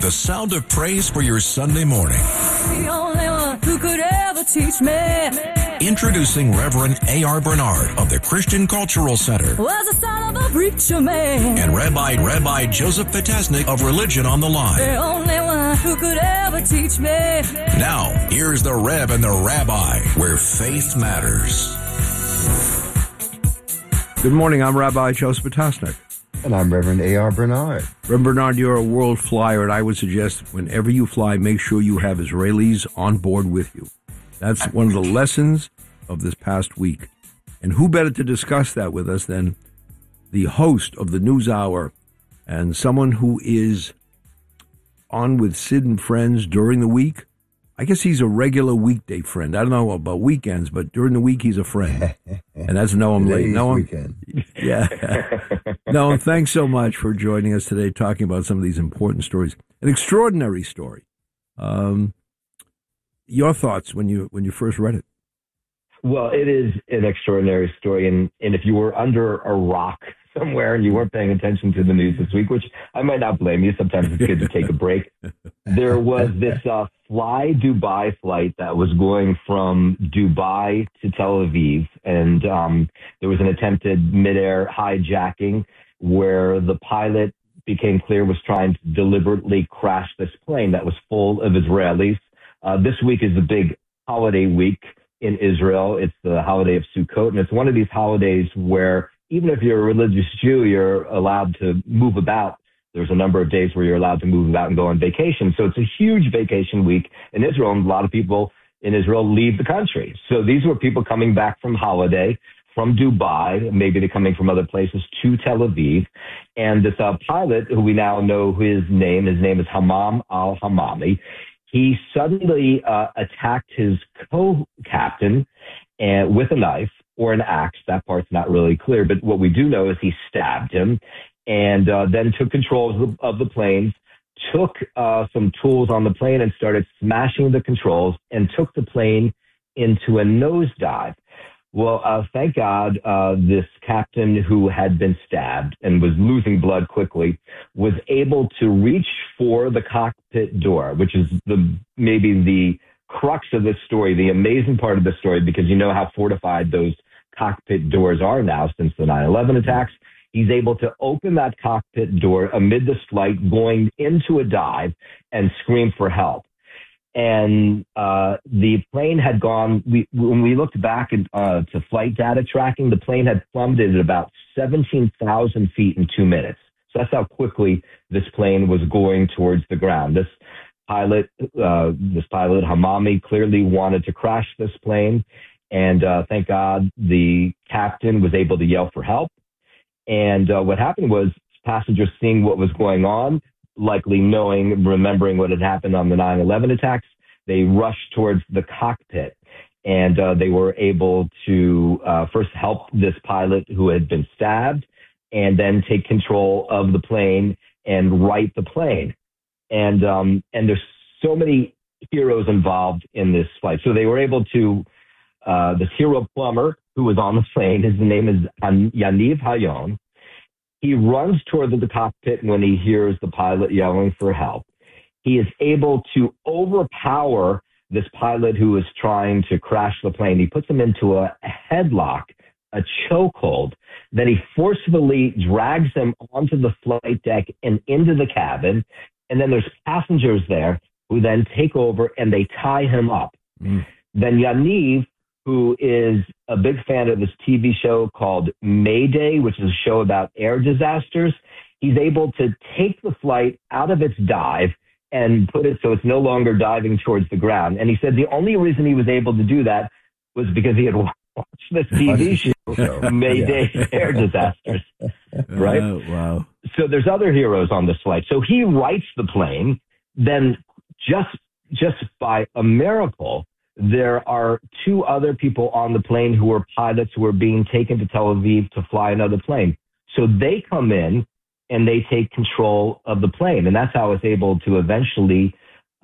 the sound of praise for your Sunday morning. The only one who could ever teach me. Introducing Reverend A.R. Bernard of the Christian Cultural Center. Was the son of a preacher man. And Rabbi Joseph Potasnik of Religion on the Line. The only one who could ever teach me. Now, here's the Rev and the Rabbi, where faith matters. Good morning, I'm Rabbi Joseph Potasnik. And I'm Reverend A.R. Bernard. Reverend Bernard, you're a world flyer, and I would suggest whenever you fly, make sure you have Israelis on board with you. That's one of the lessons of this past week. And who better to discuss that with us than the host of the News Hour and someone who is on with Sid and Friends during the week? I guess he's a regular weekday friend. I don't know about weekends, but during the week he's a friend. And that's Noam Late. Noam, yeah. Noam, thanks so much for joining us today, talking about some of these important stories. An extraordinary story. Your thoughts when you first read it? Well, it is an extraordinary story, and if you were under a rock somewhere and you weren't paying attention to the news this week, which I might not blame you. Sometimes it's good to take a break. There was this Fly Dubai flight that was going from Dubai to Tel Aviv, and there was an attempted midair hijacking where the pilot became clear was trying to deliberately crash this plane that was full of Israelis. This week is the big holiday week in Israel. It's the holiday of Sukkot, and it's one of these holidays where even if you're a religious Jew, you're allowed to move about. There's a number of days where you're allowed to move about and go on vacation. So it's a huge vacation week in Israel, and a lot of people in Israel leave the country. So these were people coming back from holiday from Dubai, maybe they're coming from other places, to Tel Aviv. And this pilot, who we now know his name is Hammam al-Hammami, he suddenly attacked his co-captain with a knife or an axe. That part's not really clear, but what we do know is he stabbed him and then took control of the planes, took some tools on the plane and started smashing the controls and took the plane into a nosedive. Well, thank God, this captain who had been stabbed and was losing blood quickly was able to reach for the cockpit door, which is maybe the crux of this story, the amazing part of the story, because you know how fortified those cockpit doors are now since the 9/11 attacks. He's able to open that cockpit door amid this flight, going into a dive, and scream for help. And the plane had gone, when we looked back to flight data tracking, the plane had plummeted at about 17,000 feet in 2 minutes. So that's how quickly this plane was going towards the ground. This pilot, Hammami, clearly wanted to crash this plane. And thank God the captain was able to yell for help. And what happened was passengers seeing what was going on, likely remembering what had happened on the 9/11 attacks, they rushed towards the cockpit. And they were able to first help this pilot who had been stabbed and then take control of the plane and right the plane. And there's so many heroes involved in this flight. So they were able to, this hero plumber who was on the plane, his name is Yaniv Hayon. He runs toward the cockpit when he hears the pilot yelling for help. He is able to overpower this pilot who is trying to crash the plane. He puts him into a headlock, a chokehold. Then he forcefully drags him onto the flight deck and into the cabin. And then there's passengers there who then take over and they tie him up. Then Yaniv, who is a big fan of this TV show called Mayday, which is a show about air disasters, he's able to take the flight out of its dive and put it so it's no longer diving towards the ground. And he said the only reason he was able to do that was because he had watched this TV show, Mayday Air Disasters, right? Wow. So there's other heroes on this flight. So he rights the plane. Then just by a miracle, there are two other people on the plane who are pilots who are being taken to Tel Aviv to fly another plane. So they come in and they take control of the plane. And that's how it's able to eventually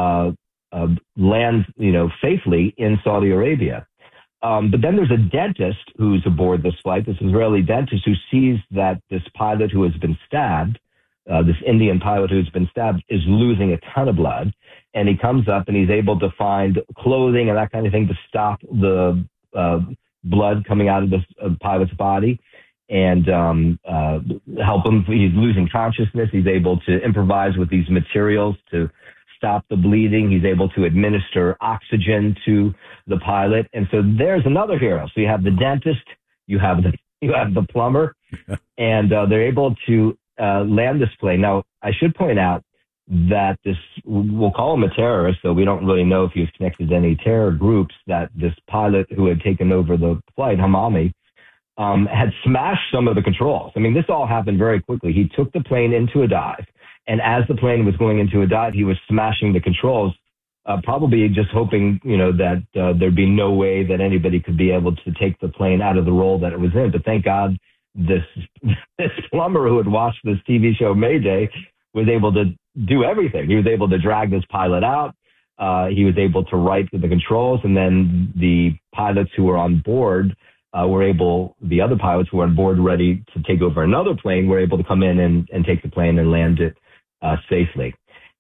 land, safely in Saudi Arabia. But then there's a dentist who's aboard this flight, this Israeli dentist, who sees that this pilot who has been stabbed this Indian pilot who's been stabbed is losing a ton of blood. And he comes up and he's able to find clothing and that kind of thing to stop the blood coming out of the pilot's body and help him. He's losing consciousness. He's able to improvise with these materials to stop the bleeding. He's able to administer oxygen to the pilot. And so there's another hero. So you have the dentist, you have the plumber, and they're able to land this plane. Now, I should point out that we'll call him a terrorist, so we don't really know if he was connected to any terror groups, that this pilot who had taken over the flight, Hamami, had smashed some of the controls. I mean, this all happened very quickly. He took the plane into a dive, and as the plane was going into a dive, he was smashing the controls, probably just hoping, that there'd be no way that anybody could be able to take the plane out of the role that it was in. But thank God this plumber who had watched this TV show Mayday was able to do everything. He was able to drag this pilot out. He was able to right the controls, and then the pilots who were on board the other pilots who were on board ready to take over another plane were able to come in and take the plane and land it safely.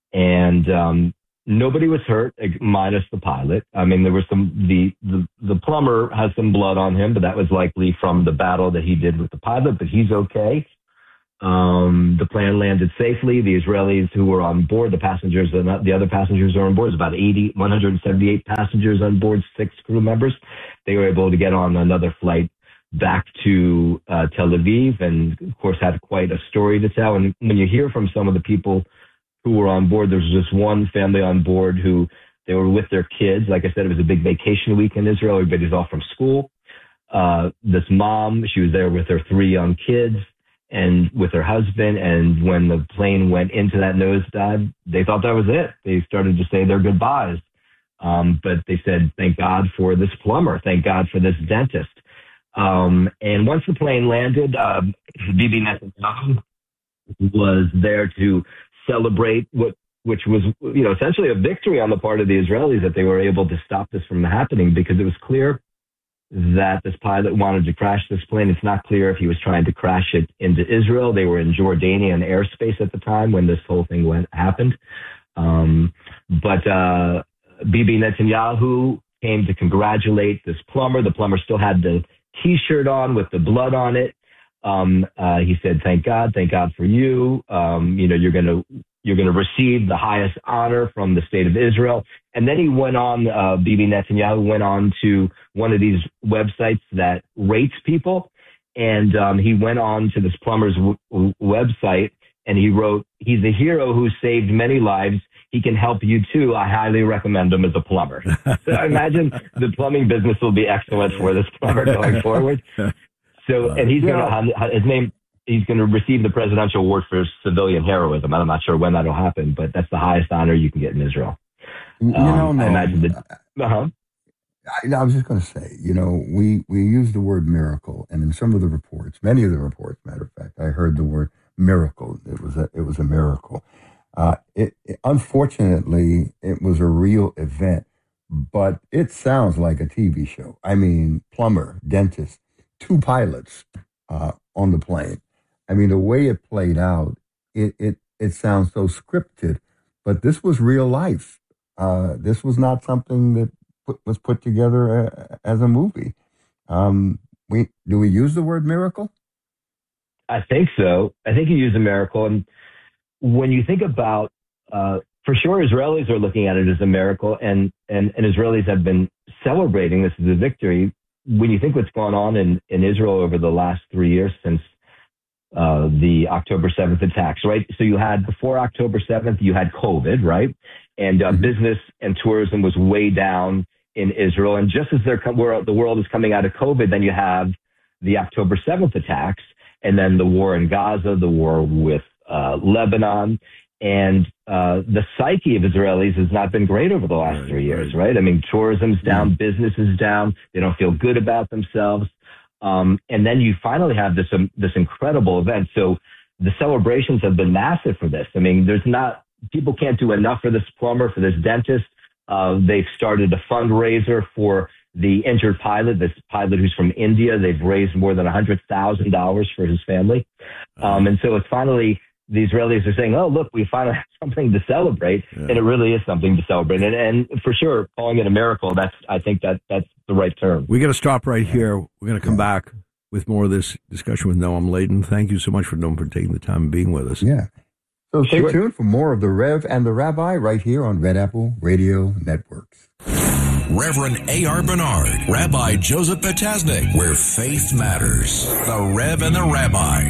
And nobody was hurt, minus the pilot. I mean, there was the plumber has some blood on him, but that was likely from the battle that he did with the pilot, but he's okay. The plane landed safely. The Israelis who were on board, the passengers and the other passengers who were on board, it was about 178 passengers on board, 6 crew members. They were able to get on another flight back to Tel Aviv, and of course had quite a story to tell. And when you hear from some of the people who were on board, there was just one family on board who they were with their kids. Like I said, it was a big vacation week in Israel. Everybody's off from school. This mom, she was there with her 3 young kids and with her husband. And when the plane went into that nosedive, they thought that was it. They started to say their goodbyes. But they said, thank God for this plumber. Thank God for this dentist. And once the plane landed, Bibi Netanyahu was there to celebrate which was, essentially a victory on the part of the Israelis, that they were able to stop this from happening, because it was clear that this pilot wanted to crash this plane. It's not clear if he was trying to crash it into Israel. They were in Jordanian airspace at the time when this whole thing happened. But Bibi Netanyahu came to congratulate this plumber. The plumber still had the T-shirt on with the blood on it. He said, thank God for you. You're going to receive the highest honor from the state of Israel. And then he went on, Bibi Netanyahu went on to one of these websites that rates people. And he went on to this plumber's website, and he wrote, he's a hero who saved many lives. He can help you too. I highly recommend him as a plumber. So I imagine the plumbing business will be excellent for this plumber going forward. So, and he's going to, he's going to receive the Presidential Award for civilian heroism. I'm not sure when that'll happen, but that's the highest honor you can get in Israel. I imagine that. I was just going to say, we use the word miracle, and in some of the reports, many of the reports, matter of fact, I heard the word miracle. It was a miracle. Unfortunately, it was a real event, but it sounds like a TV show. I mean, plumber, dentist, 2 pilots on the plane. I mean, the way it played out, it sounds so scripted, but this was real life. This was not something that was put together as a movie. Do we use the word miracle? I think so. I think you use a miracle. And when you think about, for sure, Israelis are looking at it as a miracle, and Israelis have been celebrating this as a victory. When you think what's gone on in Israel over the last 3 years since the October 7th attacks, right? So you had, before October 7th, you had COVID, right? And business and tourism was way down in Israel. And just as the world is coming out of COVID, then you have the October 7th attacks, and then the war in Gaza, the war with Lebanon. And the psyche of Israelis has not been great over the last 3 years, right? I mean, tourism's down, business is down. They don't feel good about themselves. And then you finally have this incredible event. So the celebrations have been massive for this. I mean, people can't do enough for this plumber, for this dentist. They've started a fundraiser for the injured pilot, this pilot who's from India. They've raised more than $100,000 for his family. And so it's finally the Israelis are saying, oh, look, we finally have something to celebrate. And it really is something to celebrate. And for sure, calling it a miracle, I think that's the right term. We got to stop right here. We're going to come back with more of this discussion with Noam Laden. Thank you so much for taking the time and being with us. Yeah. So stay tuned for more of the Rev and the Rabbi right here on Red Apple Radio Networks. Reverend A.R. Bernard, Rabbi Joseph Potasnik, where faith matters. The Rev and the Rabbi.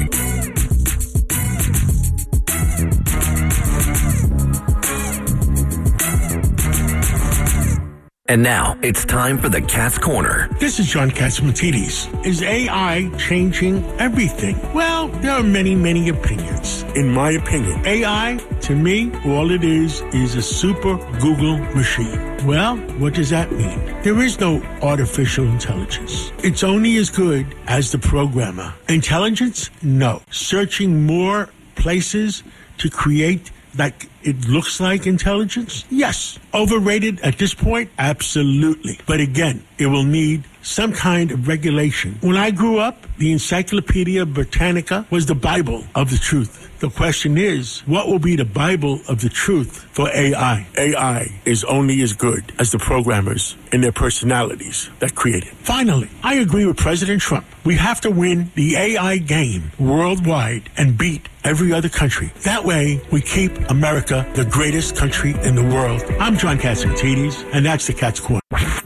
And now, it's time for the Cat's Corner. This is John Catsimatidis. Is AI changing everything? Well, there are many, many opinions. In my opinion, AI, to me, all it is a super Google machine. Well, what does that mean? There is no artificial intelligence. It's only as good as the programmer. Intelligence? No. Searching more places to create like it looks like intelligence? Yes. Overrated at this point? Absolutely. But again, it will need some kind of regulation. When I grew up, the Encyclopedia Britannica was the Bible of the truth. The question is, what will be the Bible of the truth for AI? AI is only as good as the programmers and their personalities that create it. Finally, I agree with President Trump. We have to win the AI game worldwide and beat every other country. That way, we keep America the greatest country in the world. I'm John Catsimatidis, and that's the Cat's Corner.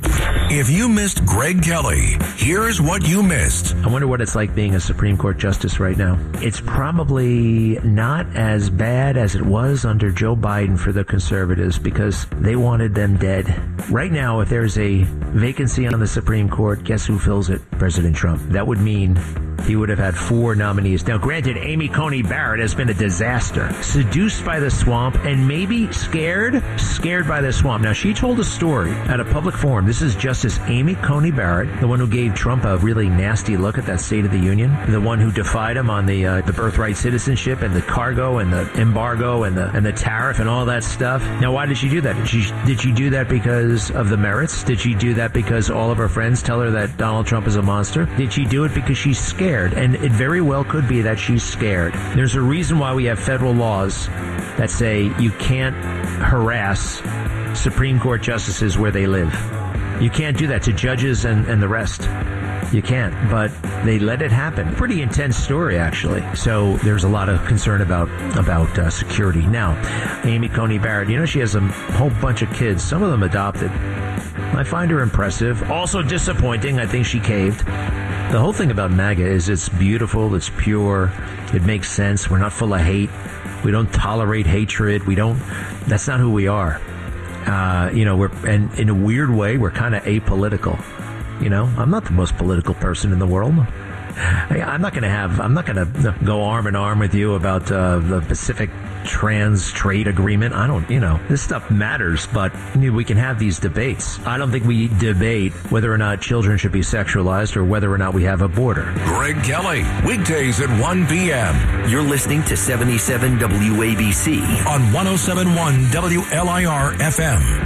If you missed Greg Kelly, here's what you missed. I wonder what it's like being a Supreme Court justice right now. It's probably not as bad as it was under Joe Biden for the conservatives because they wanted them dead. Right now, if there's a vacancy on the Supreme Court, guess who fills it? President Trump. That would mean he would have had 4 nominees. Now, granted, Amy Coney Barrett has been a disaster. Seduced by the swamp and maybe scared by the swamp. Now, she told a story at a public forum. This is Justice Amy Coney Barrett, the one who gave Trump a really nasty look at that State of the Union, the one who defied him on the birthright citizenship and the cargo and the embargo and the tariff and all that stuff. Now, why did she do that? Did she do that because of the merits? Did she do that because all of her friends tell her that Donald Trump is a monster? Did she do it because she's scared? And it very well could be that she's scared. There's a reason why we have federal laws that say you can't harass Supreme Court justices where they live. You can't do that to judges and the rest. You can't, but they let it happen. Pretty intense story, actually. So there's a lot of concern about security. Now, Amy Coney Barrett, she has a whole bunch of kids, some of them adopted. I find her impressive. Also disappointing. I think she caved. The whole thing about MAGA is it's beautiful, it's pure, it makes sense. We're not full of hate. We don't tolerate hatred. That's not who we are. And in a weird way, we're kind of apolitical. I'm not the most political person in the world. I'm not going to go arm in arm with you about the Pacific Trans Trade Agreement. This stuff matters, but we can have these debates. I don't think we debate whether or not children should be sexualized or whether or not we have a border. Greg Kelly, weekdays at 1 p.m. You're listening to 77 WABC on 107.1 WLIR FM.